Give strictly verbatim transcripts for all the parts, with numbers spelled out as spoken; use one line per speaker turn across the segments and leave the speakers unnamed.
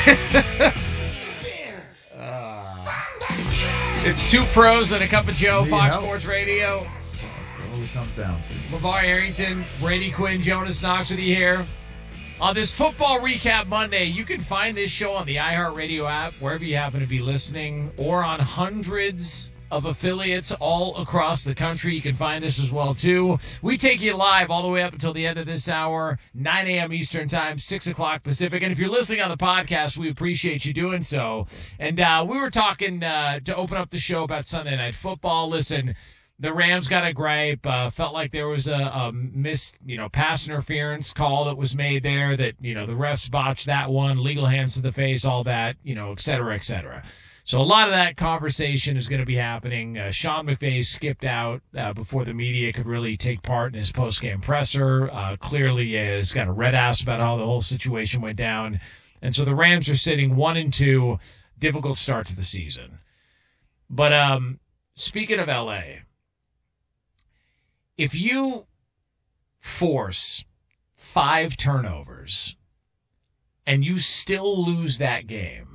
uh, it's two pros and a cup of Joe, Fox Sports Radio.
That's all it comes down to.
LeVar Arrington, Brady Quinn, Jonas Knox with you here. On this Football Recap Monday, you can find this show on the iHeartRadio app, wherever you happen to be listening, or on hundreds of affiliates all across the country. You can find us as well, too. We take you live all the way up until the end of this hour, nine a.m. Eastern Time, six o'clock Pacific. And if you're listening on the podcast, we appreciate you doing so. And uh, we were talking uh, to open up the show about Sunday Night Football. Listen, the Rams got a gripe. Uh, felt like there was a, a missed, you know, pass interference call that was made there. That, you know, the refs botched that one, legal hands to the face, all that, you know, et cetera, et cetera. So a lot of that conversation is going to be happening. Uh, Sean McVay skipped out uh, before the media could really take part in his post-game presser. Uh, clearly has got a red ass about how the whole situation went down. And so the Rams are sitting one and two. Difficult start to the season. But um, speaking of L A, if you force five turnovers and you still lose that game,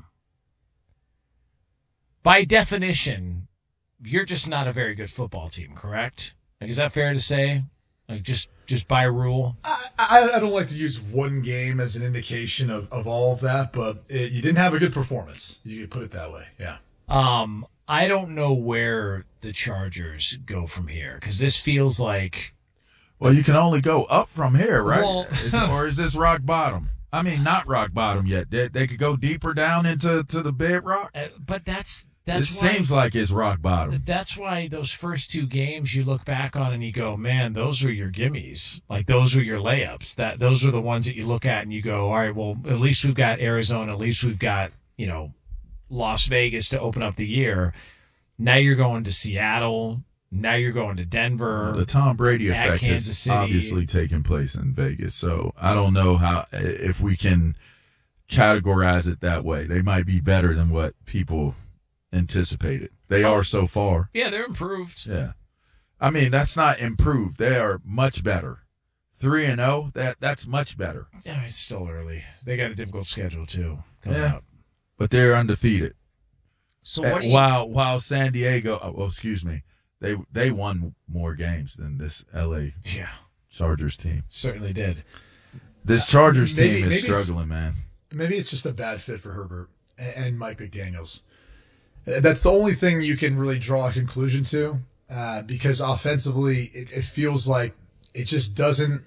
by definition, you're just not a very good football team, correct? Like, is that fair to say? Like, just, just by rule?
I, I, I don't like to use one game as an indication of, of all of that, but it, you didn't have a good performance. You could put it that way, yeah.
Um, I don't know where the Chargers go from here, because this feels like...
Well, you can only go up from here, right?
Well,
is, or is this rock bottom? I mean, not rock bottom yet. They, they could go deeper down into to the bedrock.
Uh, but that's...
It
That's why,
seems like it's rock bottom.
That's why those first two games you look back on and you go, man, those were your gimmies. Like, those were your layups. That Those are the ones that you look at and you go, all right, well, at least we've got Arizona. At least we've got, you know, Las Vegas to open up the year. Now you're going to Seattle. Now you're going to Denver.
The Tom Brady
at
effect
Kansas
is
City.
Obviously taking place in Vegas. So I don't know how if we can categorize it that way. They might be better than what people anticipated. They are so far.
Yeah, they're improved.
Yeah. I mean, that's not improved. They are much better. Three and oh, that that's much better.
Yeah, it's still early. They got a difficult schedule too coming
Yeah.
up.
But they're undefeated.
So what do you,
while while San Diego, oh, oh, excuse me, they they won more games than this L A
yeah,
Chargers team.
certainly did.
This Chargers
Maybe-
team is
maybe it's-
struggling, man.
Maybe it's just a bad fit for Herbert and, and Mike McDaniels. That's the only thing you can really draw a conclusion to, uh, because offensively, it, it feels like it just doesn't.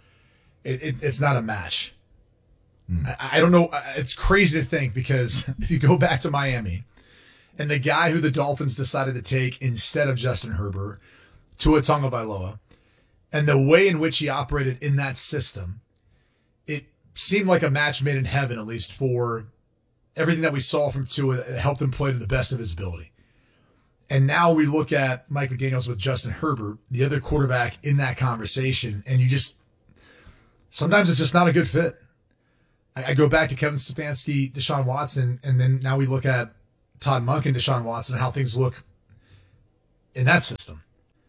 It, it, it's not a match.
Mm.
I, I don't know. It's crazy to think because if you go back to Miami, and the guy who the Dolphins decided to take instead of Justin Herbert, Tua Tagovailoa, and the way in which he operated in that system, it seemed like a match made in heaven, at least for everything that we saw from Tua. It helped him play to the best of his ability. And now we look at Mike McDaniels with Justin Herbert, the other quarterback in that conversation, and you just, sometimes it's just not a good fit. I, I go back to Kevin Stefanski, Deshaun Watson, and then now we look at Todd Monk and Deshaun Watson and how things look in that system.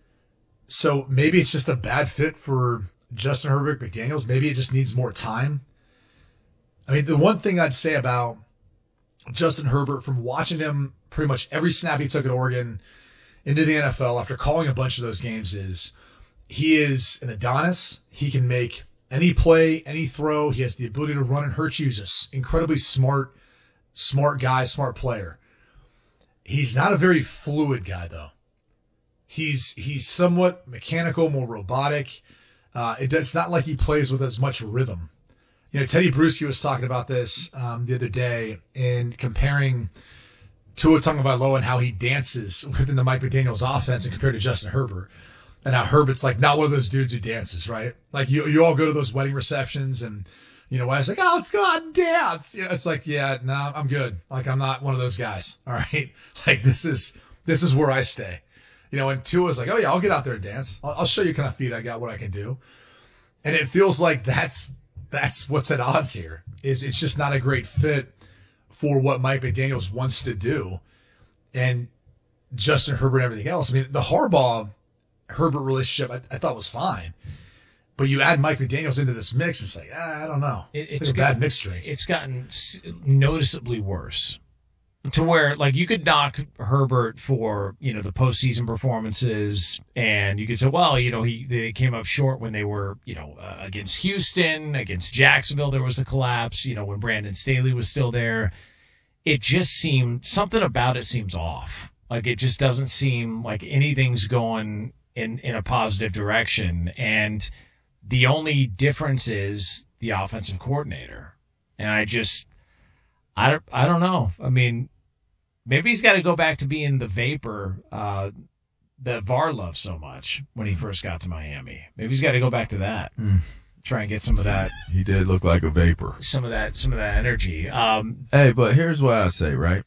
So maybe it's just a bad fit for Justin Herbert, McDaniels. Maybe it just needs more time. I mean, the one thing I'd say about Justin Herbert, from watching him pretty much every snap he took at Oregon into the N F L after calling a bunch of those games, is he is an Adonis. He can make any play, any throw. He has the ability to run and hurt you. He's an incredibly smart, smart guy, smart player. He's not a very fluid guy, though. He's he's somewhat mechanical, more robotic. Uh, it, it's not like he plays with as much rhythm. You know, Teddy Bruschi was talking about this um, the other day in comparing Tua Tagovailoa and how he dances within the Mike McDaniels offense and compared to Justin Herbert. And how Herbert's like not one of those dudes who dances, right? Like you you all go to those wedding receptions and, you know, wife's like, oh, let's go out and dance. You know, it's like, yeah, no, I'm good. Like, I'm not one of those guys. All right. Like, this is, this is where I stay. You know, and Tua's like, oh yeah, I'll get out there and dance. I'll, I'll show you kind of feet I got, what I can do. And it feels like that's, that's what's at odds here, is it's just not a great fit for what Mike McDaniels wants to do. And Justin Herbert and everything else. I mean, the Harbaugh Herbert relationship I, I thought was fine. But you add Mike McDaniels into this mix, it's like, ah, I don't know.
It,
it's,
it's
a
gotten,
bad mixed drink.
It's gotten noticeably worse to where, like, you could knock Herbert for, you know, the postseason performances, and you could say, well, you know, he they came up short when they were, you know, uh, against Houston, against Jacksonville, there was a collapse, you know, when Brandon Staley was still there. It just seemed, something about it seems off. Like, it just doesn't seem like anything's going in, in a positive direction. And the only difference is the offensive coordinator. And I just, I don't, I don't know. I mean, maybe he's got to go back to being the vapor uh, that V A R loved so much when he first got to Miami. Maybe he's got to go back to that.
Mm.
Try and get some of that,
He did look like a vapor.
some of that, some of that energy. Um,
Hey, but here's what I say, right?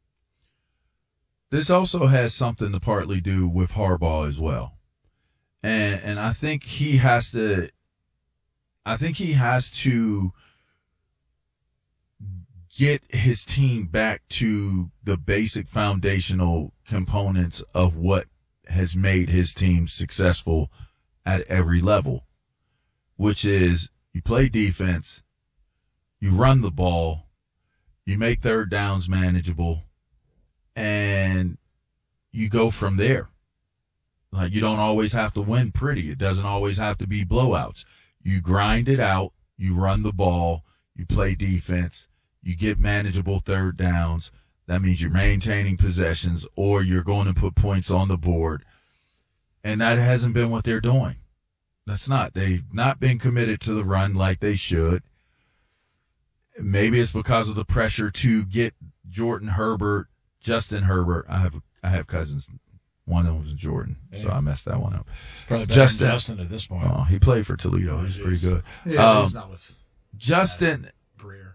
This also has something to partly do with Harbaugh as well. And and I think he has to I think he has to get his team back to the basic foundational components of what has made his team successful at every level, which is you play defense, you run the ball, you make third downs manageable, and you go from there. Like, you don't always have to win pretty. It doesn't always have to be blowouts. You grind it out, you run the ball, you play defense, you get manageable third downs. That means you're maintaining possessions or you're going to put points on the board. And that hasn't been what they're doing. That's not. They've not been committed to the run like they should. Maybe it's because of the pressure to get Jordan Herbert, Justin Herbert. I have I have cousins. One of them was Jordan, so I messed that one up.
it's probably better
Justin,
than Justin at this point.
Oh, he played for Toledo. He was pretty good.
Yeah, but
Um,
he's not with
Justin
Breer.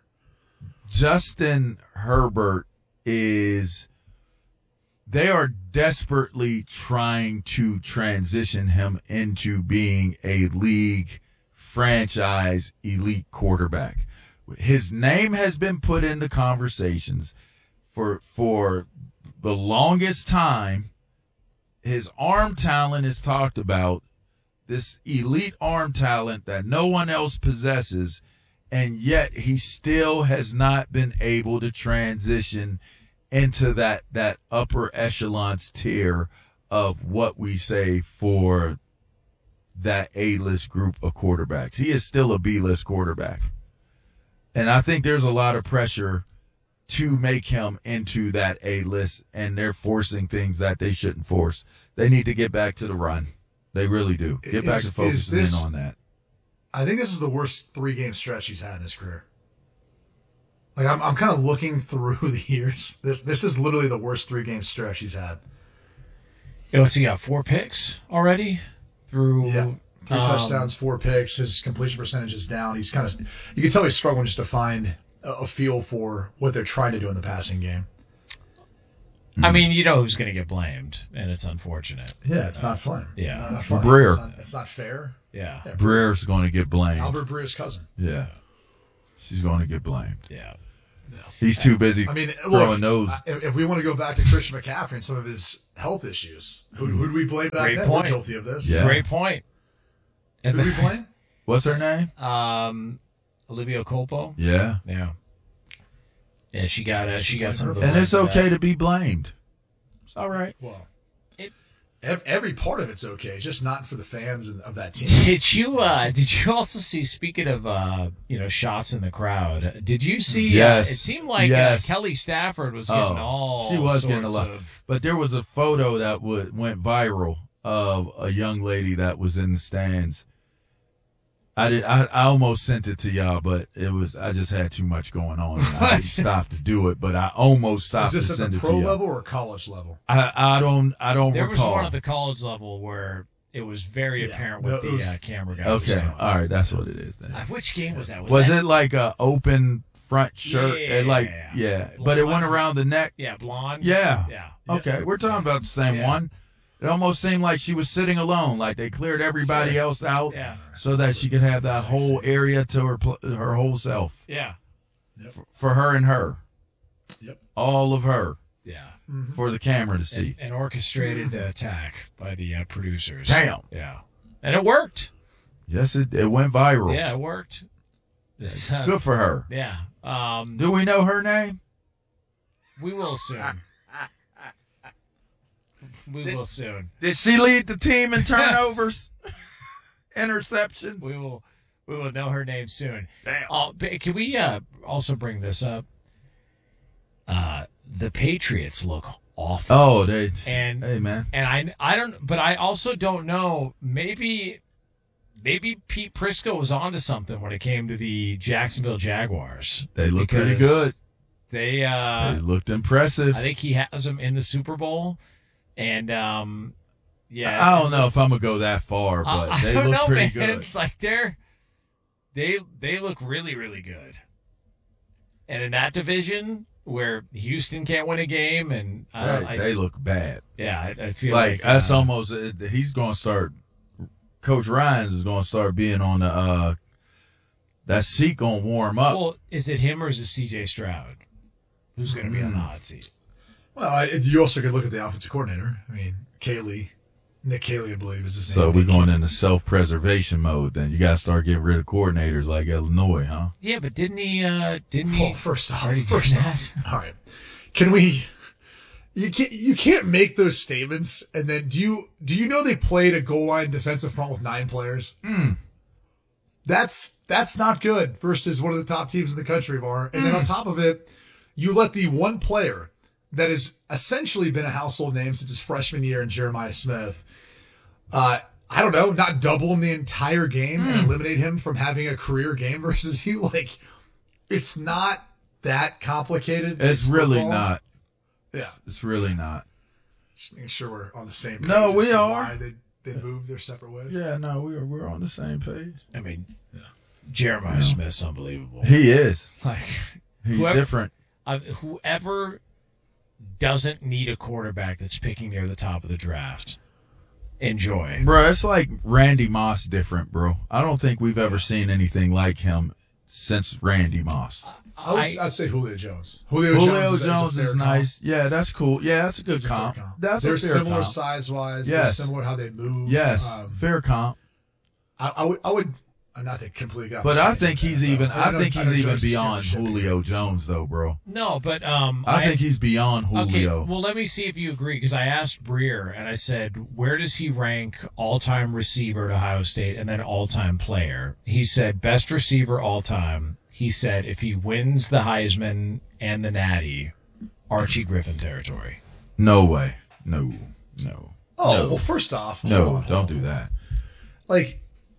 Justin Herbert is. They are desperately trying to transition him into being a league franchise elite quarterback. His name has been put into conversations for for the longest time. His arm talent is talked about, this elite arm talent that no one else possesses, and yet he still has not been able to transition into that, that upper echelons tier of what we say for that A-list group of quarterbacks. He is still a B-list quarterback. And I think there's a lot of pressure to make him into that A-list, and they're forcing things that they shouldn't force. They need to get back to the run. They really do. Get back
Is-
to focusing
is this-
in on that.
I think this is the worst three-game stretch he's had in his career. Like, I'm, I'm kind of looking through the years. This this is literally the worst three-game stretch he's had.
You know, so he got four picks already through.
Yeah. Three
um,
touchdowns, four picks. His completion percentage is down. He's kind of, you can tell he's struggling just to find a, a feel for what they're trying to do in the passing game.
I mean, you know who's going to get blamed, and it's unfortunate.
Yeah, it's not fun.
Yeah.
Not, not fun.
Breer.
It's not, it's not fair.
Yeah.
Yeah.
Breer's going to get blamed.
Albert Breer's cousin.
Yeah. She's going to get blamed.
Yeah.
He's too busy
I mean,
throwing
look,
those.
if, if we want to go back to Christian McCaffrey and some of his health issues, who, who do we blame back
Great
then?
point.
We're guilty of this.
Yeah.
Great point. And
Who do we blame?
What's her name?
um, Olivia Colpo.
Yeah.
Yeah. Yeah, she got uh, she got some.
And it's
for
okay
that.
to be blamed. It's all right.
Well,
It-
ev- every part of it's okay. It's just not for the fans and- of that team.
Did you uh did you also see, speaking of uh you know shots in the crowd, did you see
Yes.
uh, it seemed like
Yes.
uh, Kelly Stafford was getting
Oh,
all
she was getting a
sorts
lot.
of-
But there was a photo that would, went viral of a young lady that was in the stands. I did. I, I almost sent it to y'all, but it was I just had too much going on. I didn't stop to do it, but I almost
Is
stopped to
this at
send
the
it
pro
to y'all.
level or college level?
I, I don't. I don't
There was
recall.
one at the college level where it was very
Yeah,
apparent what
it
the
was-
uh, camera guy was
Okay,
saying.
all right, that's what it is then.
Uh, which game was that? Was,
Was
that,
it like a open front shirt? It like
Yeah.
yeah, but it went around the neck.
Yeah, blonde.
Yeah.
Yeah.
Okay, we're talking about the same
Yeah.
one. It almost seemed like she was sitting alone, like they cleared everybody
Sure.
else out,
Yeah.
so that she could have that whole area to her pl- her whole self
Yeah.
for her and her,
Yep.
all of her
Yeah.
for the camera to
An,
see.
an orchestrated attack by the uh, producers.
Damn.
Yeah. And it worked.
Yes, it, it went viral.
Yeah, it worked. It's, uh,
Good for her.
Yeah. Um,
Do we know her name?
we will soon. We will soon.
Did she lead the team in turnovers, interceptions?
We will. We will know her name soon.
Damn.
Uh, but can we uh, also bring this up? Uh, the Patriots look awful.
Oh, they.
And
hey, man.
And I, I don't, but I also don't know. Maybe, maybe Pete Prisco was onto something when it came to the Jacksonville Jaguars.
They look pretty
because
good.
They, uh,
They looked impressive.
I think he has them in the Super Bowl, and um, yeah,
I don't know if I'm gonna go that far, but
I,
they
I don't
look
know,
pretty
man.
good.
Like they're, they, they look really, really good. And in that division where Houston can't win a game, and I,
Right,
I,
they look bad.
yeah, I, I feel
Like
like,
that's
uh,
almost. uh, He's gonna start. Coach Ryans is gonna start being on the. Uh, that seat gonna warm up.
Well, is it him or is it C J Stroud? Who's going to be on the
Hmm.
hot seat?
Well, I, you also could look at the offensive coordinator. I mean, Caley, Nick Caley, I believe is his name.
So we're
Nick
going
Caley.
into self-preservation mode. Then you got to start getting rid of coordinators like Illinois, huh?
Yeah, but didn't he? Uh, didn't he?
Well, first off,
already do
first
that?
off, all right. Can we? You can't. You can't make those statements and then do you? Do you know they played a goal line defensive front with nine players?
Mm.
That's that's not good versus one of the top teams in the country are. And then on top of it, you let the one player that has essentially been a household name since his freshman year in Jeremiah Smith, uh, I don't know, not double him the entire game and eliminate him from having a career game versus you. Like, it's not that complicated.
It's really
football.
not.
Yeah.
It's really not.
Just making sure we're on the same page.
No, we
as to
are.
Why they, they moved their separate ways.
Yeah, no, we're we're on the same page.
I mean, Jeremiah Smith's unbelievable.
He is.
Like
He's
Whoever-
different.
uh, whoever doesn't need a quarterback that's picking near the top of the draft, enjoy.
Bro, it's like Randy Moss different, bro. I don't think we've ever seen anything like him since Randy Moss.
I would
I-
I'd say Julio Jones. Julio,
Julio
Jones,
Jones,
is, a
is,
fair comp.
nice. Yeah, that's cool. Yeah, that's a good
It's a fair
comp.
comp.
That's
They're
a fair
similar
comp.
size wise.
Yes.
They're similar how they move.
Yes,
Um,
fair comp.
I, I would. I would. I'm not that completely got.
But
the
I
tangent
think he's
there,
even.
though.
I
know-
think
know
he's even
Jones is
beyond
championship
Julio
here.
Jones, though, bro.
No, but um,
I think he's beyond
Okay,
Julio.
well, let me see if you agree, because I asked Breer, and I said, where does he rank all-time receiver at Ohio State and then all-time player? He said, best receiver all-time. He said, if he wins the Heisman and the Natty, Archie Griffin territory.
No way. No. No.
Oh
No.
well, first off,
No.
hold on,
Don't
hold
do that.
on. Like,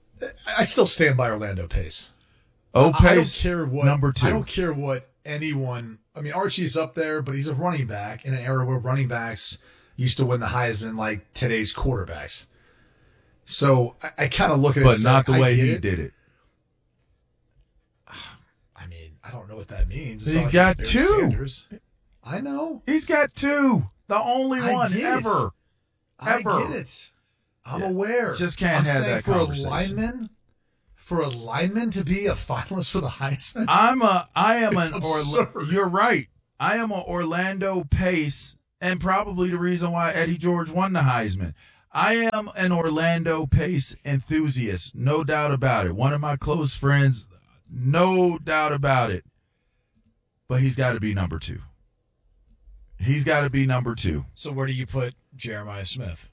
I still stand by Orlando Pace.
Oh,
I don't
Pace,
care what
number two.
I don't care what anyone. I mean, Archie's up there, but he's a running back in an era where running backs used to win the Heisman like today's quarterbacks. So I, I kind of look at it,
but
and
not
say,
the
I
way
get
he
it.
did it.
I mean, I don't know what that means. It's
He's
not like
got
Barry
two.
Sanders. I know.
He's got two. The only
I
one
get it.
ever.
I
Ever.
get it. I'm
Yeah.
aware.
Just can't
I'm
have
saying
that
for
conversation.
a lineman, for a lineman to be a finalist for the Heisman.
I'm a. I am
It's
an.
absurd.
Orla- you're right. I am an Orlando Pace, and probably the reason why Eddie George won the Heisman. I am an Orlando Pace enthusiast, no doubt about it. One of my close friends, no doubt about it. But he's got to be number two. He's got to be number two.
So where do you put Jeremiah Smith?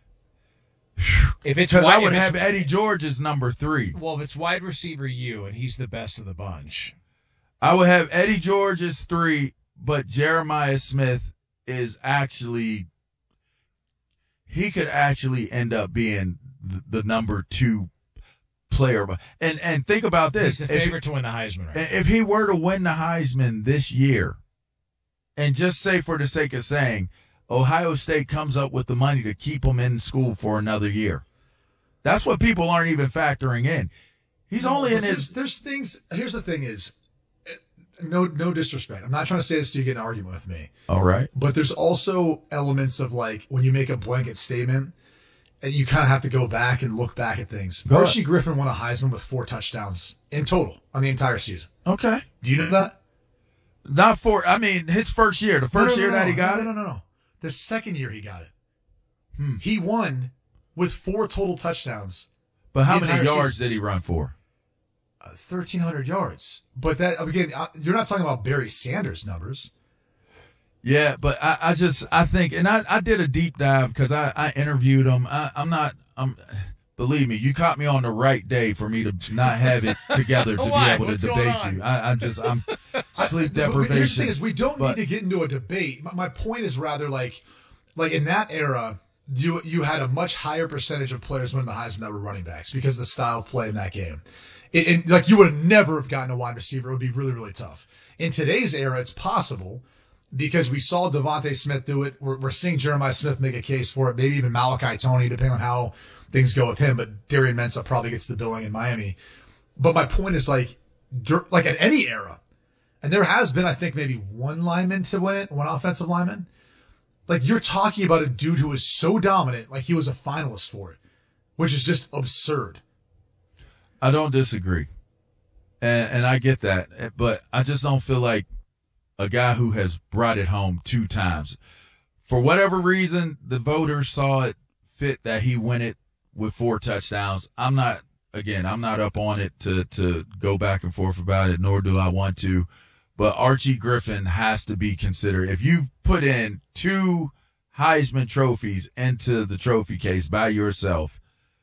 If it's
Because I
wide,
would
if
have
it's,
Eddie George as number three.
well, if it's wide receiver you, and he's the best of the bunch.
I would have Eddie George as three, but Jeremiah Smith is actually, he could actually end up being the, the number two player. And and think about this.
He's the
If-
favorite to win the Heisman, right?
If he were to win the Heisman this year, and just say for the sake of saying, Ohio State comes up with the money to keep him in school for another year. That's what people aren't even factoring in. He's only
But
in
there's,
his.
there's things. Here's the thing: is no no disrespect. I'm not trying to say this so you get in an argument with me.
All right.
But there's also elements of like when you make a blanket statement, and you kind of have to go back and look back at things.
Go
Archie Griffin won a Heisman with four touchdowns in total on the entire season.
Okay.
Do you know that?
Not for, I mean, his first year, the first
No, no,
year
no,
that he
no,
got
no,
it.
No, no, no, no. The second year he got it.
Hmm.
He won with four total touchdowns
But how
The
many
entire
yards
season.
did he run for?
Uh, thirteen hundred yards. But that again, uh, you're not talking about Barry Sanders numbers.
Yeah, but I, I just I think, and I, I did a deep dive because I, I interviewed him. I, I'm not I'm believe me, you caught me on the right day for me to not have it together to
Why?
be able
What's
to
going
debate
on?
you. I, I'm just I'm sleep
I, but Here's the
deprivation.
thing is, we don't
but-
need to get into a debate. My, my point is rather like, like in that era, you you had a much higher percentage of players winning the Heisman that were running backs because of the style of play in that game. It, it, like you would have never have gotten a wide receiver. It would be really really tough. In today's era, it's possible because we saw Devontae Smith do it. We're, we're seeing Jeremiah Smith make a case for it. Maybe even Malachi Toney, depending on how things go with him. But Darian Mensah probably gets the billing in Miami. But my point is like, dur- like at any era, and there has been, I think, maybe one lineman to win it, one offensive lineman. Like you're talking about a dude who was so dominant, like he was a finalist for it, which is just absurd.
I don't disagree, and and I get that, but I just don't feel like a guy who has brought it home two times, for whatever reason, the voters saw it fit that he win it with four touchdowns. I'm not, again, I'm not up on it to to go back and forth about it, nor do I want to. But Archie Griffin has to be considered. If you've put in two Heisman trophies into the trophy case by yourself,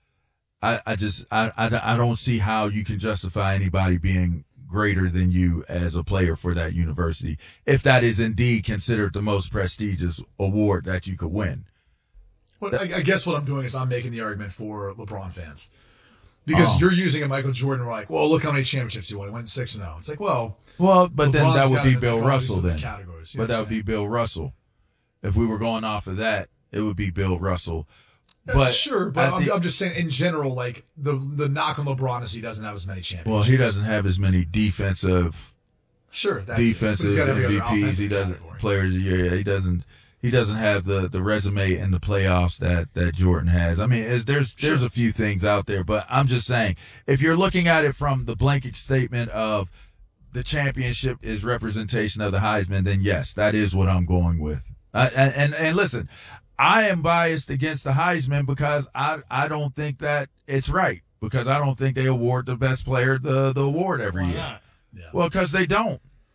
I, I just I, I, I don't see how you can justify anybody being greater than you as a player for that university, if that is indeed considered the most prestigious award that you could win.
Well, I, I guess what I'm doing is I'm making the argument for LeBron fans. Because
Oh.
you're using a Michael Jordan, we're like, well, look how many championships he won. He went six and oh. It's like, well,
Well, but then
LeBron's
that would
got
be
him in,
Bill
like, all
Russell
these
then.
different categories. You
But
know
that
what
would
I'm
be
saying?
Bill Russell. If we were going off of that, it would be Bill Russell. But
sure, but
at
I'm,
the-
I'm just saying in general, like the the knock on LeBron is he doesn't have as many championships.
well, he doesn't have as many defensive
Sure, that's it. But he's
defensive
got every
M V
other
Ps. He
offensive
doesn't
category.
players. Yeah, he doesn't. He doesn't have the, the resume in the playoffs that, that Jordan has. I mean, is, there's there's
Sure.
a few things out there, but I'm just saying, if you're looking at it from the blanket statement of the championship is representation of the Heisman, then yes, that is what I'm going with. I, and, and and listen, I am biased against the Heisman because I I don't think that it's right, because I don't think they award the best player the the award every
Why
year.
not?
Well, because they don't.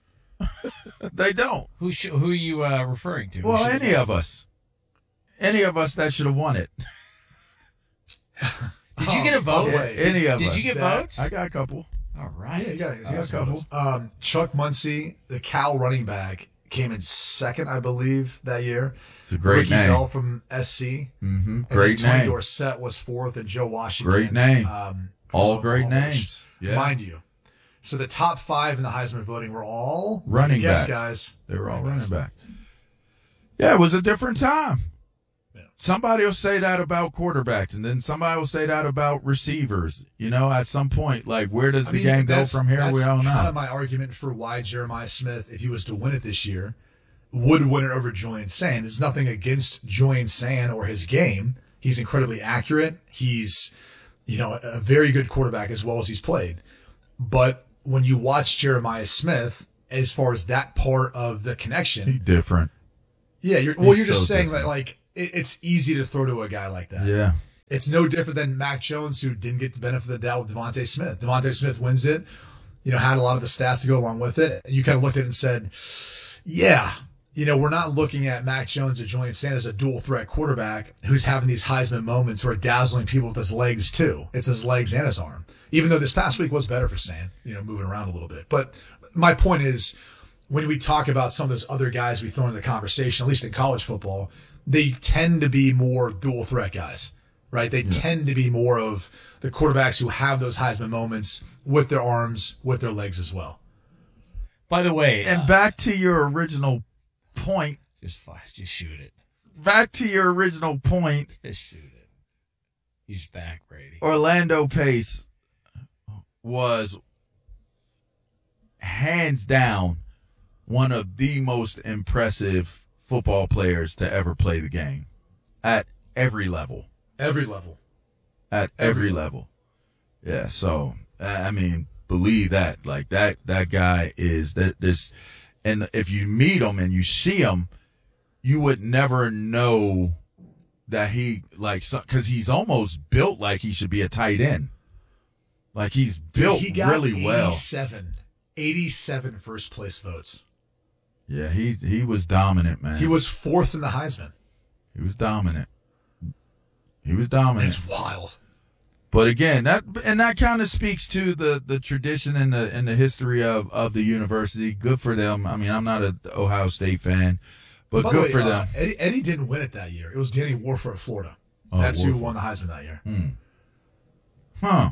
They don't.
Who sh- who are you uh, referring to? Who
Well,
should-
any of us. Any of us that should have won it.
Did you get a
Oh, by
vote?
the way,
Any of
Did
us.
you get
That-
votes?
I got a couple.
All right.
Yeah, you got, you
I
got
got a
some of
couple.
those. Um, Chuck Muncie, the Cal running back, came in second, I believe, that year.
It's a great
Ricky
name.
Bell from S C.
Mm-hmm.
And
Great
then Tony
name.
Dorsett was fourth, and Joe Washington.
Great name.
Um, from
All great
Oklahoma, which,
names. Yeah.
Mind you. So the top five in the Heisman voting were all
Running
yes,
backs.
guys.
They were all
Running
running
backs.
back. Yeah, it was a different time.
Yeah.
Somebody will say that about quarterbacks, and then somebody will say that about receivers. You know, at some point, like, where does
I
the
mean,
game go
that's-
from here? We
That's
don't
kind
know.
of my argument for why Jeremiah Smith, if he was to win it this year, would win it over Julian Sand. There's nothing against Julian Sand or his game. He's incredibly accurate. He's, you know, a very good quarterback as well as he's played. But when you watch Jeremiah Smith, as far as that part of the connection,
He's different.
yeah, you're, well,
He's
you're just
so
saying
different.
that like it, it's easy to throw to a guy like that.
Yeah.
It's no different than Mac Jones, who didn't get the benefit of the doubt with Devontae Smith. Devontae Smith wins it, you know, had a lot of the stats to go along with it. And you kind of looked at it and said, yeah, you know, we're not looking at Mac Jones or Julian Sand as a dual threat quarterback who's having these Heisman moments who are dazzling people with his legs too. It's his legs and his arm. Even though this past week was better for Sand, you know, moving around a little bit. But my point is, when we talk about some of those other guys we throw in the conversation, at least in college football, they tend to be more dual threat guys, right? They tend to be more of the quarterbacks who have those Heisman moments with their arms, with their legs as well.
By the way,
And
uh,
back to your original point,
just fine, just shoot it.
back to your original point,
Just shoot it. He's back, Brady.
Orlando Pace was hands down one of the most impressive football players to ever play the game at every level.
Every level.
At every level. Yeah, so I I mean, believe that. Like that that guy is that this, and if you meet him and you see him, you would never know that he like, because he's almost built like he should be a tight end. Like he's
Dude,
built
he got
really well.
eighty-seven, eighty-seven first place votes.
Yeah, he he was dominant, man.
He was fourth in the Heisman.
He was dominant. He was dominant.
It's wild.
But again, that and that kind of speaks to the, the tradition and the and the history of, of the university. Good for them. I mean, I'm not an Ohio State fan, but
By
good
the way,
for
uh,
them.
Eddie, Eddie didn't win it that year. It was Danny Warford of Florida.
Oh,
That's
Warford.
who won the Heisman that year.
Hmm. Huh.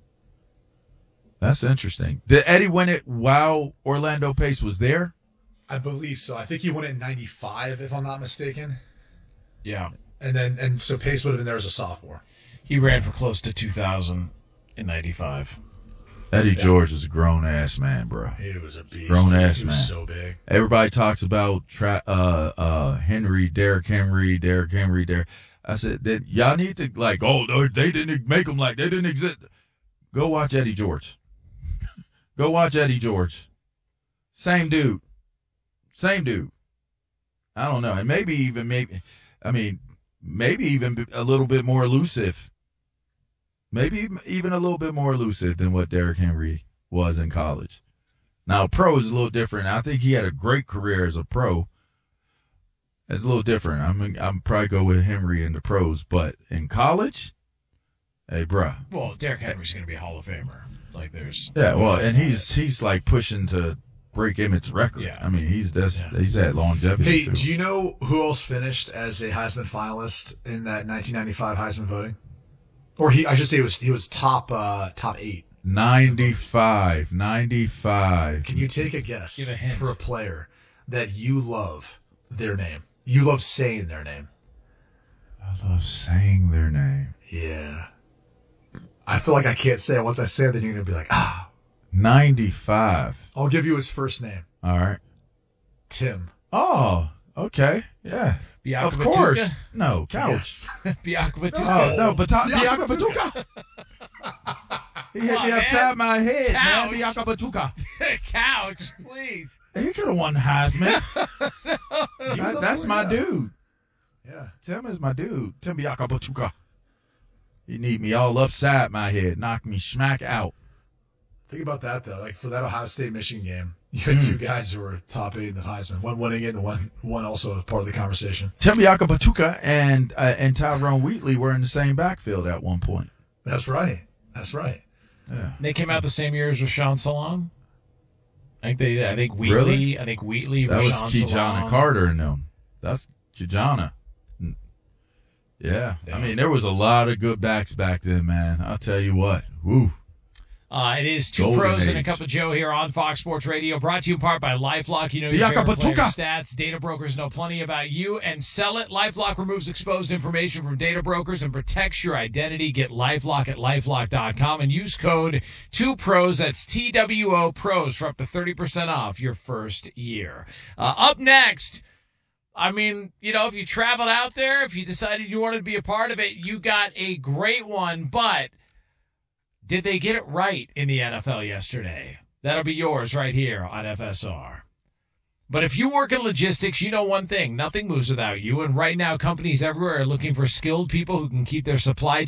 That's interesting. Did Eddie win it while Orlando Pace was there?
I believe so. I think he won it in ninety-five, if I'm not mistaken.
Yeah.
And then, and so Pace would have been there as a sophomore.
He ran for close to two thousand in ninety-five.
Eddie yeah. George is a grown ass man, bro.
He was a beast.
Grown ass
he
man.
was so big.
Everybody talks about tra- uh, uh, Henry, Derrick Henry, Derrick Henry, Derrick. I said that y'all need to like, oh, they didn't make them like they didn't exist. Go watch Eddie George. Go watch Eddie George. Same dude. Same dude. I don't know. And maybe even, maybe, I mean, maybe even a little bit more elusive. Maybe even a little bit more elusive than what Derrick Henry was in college. Now, pro is a little different. I think he had a great career as a pro. It's a little different. I'm I'm probably go with Henry in the pros, but in college, hey, bruh.
Well, Derrick Henry's going to be a Hall of Famer. Like, there's
yeah, well, and he's he's like pushing to break Emmitt's record.
Yeah.
I mean, he's that's
Yeah.
he's at longevity.
Hey,
too.
do you know who else finished as a Heisman finalist in that nineteen ninety-five Heisman voting? Or he, I should say, he was he was top uh, top eight.
ninety-five, ninety-five.
Can you take a guess
Give a hint.
for a player that you love their name? You love saying their name.
I love saying their name.
Yeah. I feel like I can't say it. Once I say it, then you're going to be like, ah.
ninety-five.
I'll give you his first name.
All right.
Tim.
Oh, okay. Yeah.
Bianca
of course.
Batuka?
No, couch.
Yes.
Bianca
Oh,
Batuka.
no, but
Bianca
Bianca Batuka. He hit
Come
me
on,
upside my head,
Couch.
man. Bianca Batuka.
Couch, please.
He could have won Heisman.
He was
That-
up
that's
there,
my
yeah.
dude.
Yeah.
Tim is my dude. Tim Bianca Batuka. He need me all upside my head, knock me smack out.
Think about that, though. Like, for that Ohio State-Michigan game, you had
Mm.
two guys who were top eight in the Heisman. One winning it and one, one also a part of the conversation.
Tim Bianca Batuka and uh, and Tyrone Wheatley were in the same backfield at one point.
That's right. That's right.
Yeah.
They came out the same year as Rashawn Salam. I think they. I think Wheatley.
Really?
I think Wheatley.
That was
Rashawn
Kijana
Salam.
Carter and them. That's Kijana. Yeah.
Yeah.
I mean, there was a lot of good backs back then, man. I'll tell you what. Woo.
Uh, it is two
Golden
pros and a
age.
cup of Joe here on Fox Sports Radio, brought to you in part by LifeLock. You know your
Bianca
favorite player
Batuka.
stats. Data brokers know plenty about you and sell it. LifeLock removes exposed information from data brokers and protects your identity. Get LifeLock at LifeLock dot com and use code two pros. That's T W O pros for up to thirty percent off your first year. Uh, up next, I mean, you know, if you traveled out there, if you decided you wanted to be a part of it, you got a great one, but did they get it right in the N F L yesterday? That'll be yours right here on F S R. But if you work in logistics, you know one thing. Nothing moves without you. And right now, companies everywhere are looking for skilled people who can keep their supply